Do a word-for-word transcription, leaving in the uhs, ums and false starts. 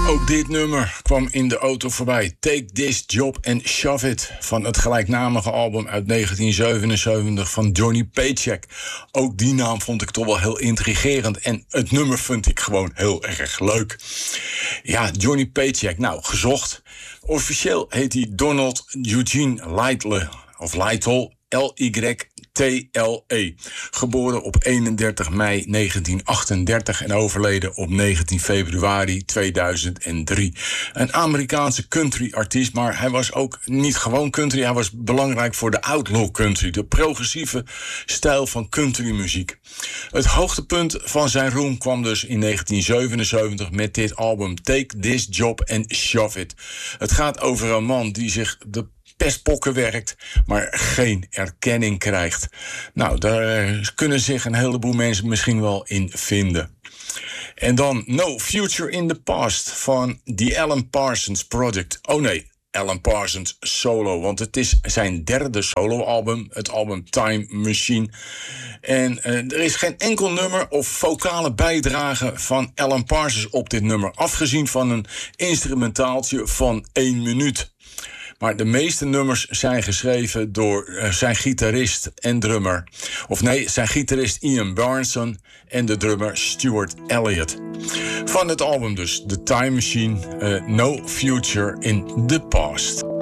Ook dit nummer kwam in de auto voorbij. Take This Job and Shove It. Van het gelijknamige album uit negentien zevenenzeventig van Johnny Paycheck. Ook die naam vond ik toch wel heel intrigerend. En het nummer vind ik gewoon heel erg leuk. Ja, Johnny Paycheck. Nou, gezocht. Officieel heet hij Donald Eugene Lytle. Of Lytle. L Y T L E. Geboren op eenendertig mei negentien achtendertig en overleden op negentien februari tweeduizend drie. Een Amerikaanse country-artiest, maar hij was ook niet gewoon country. Hij was belangrijk voor de outlaw country, de progressieve stijl van countrymuziek. Het hoogtepunt van zijn roem kwam dus in negentien zevenenzeventig met dit album Take This Job and Shove It. Het gaat over een man die zich de pestpokken werkt, maar geen erkenning krijgt. Nou, daar kunnen zich een heleboel mensen misschien wel in vinden. En dan No Future in the Past van The Alan Parsons Project. Oh nee, Alan Parsons solo, want het is zijn derde soloalbum, het album Time Machine. En uh, er is geen enkel nummer of vocale bijdrage van Alan Parsons op dit nummer, afgezien van een instrumentaaltje van één minuut. Maar de meeste nummers zijn geschreven door uh, zijn gitarist en drummer. Of nee, zijn gitarist Ian Barnson en de drummer Stuart Elliott. Van het album dus, The Time Machine, uh, No Future in the Past.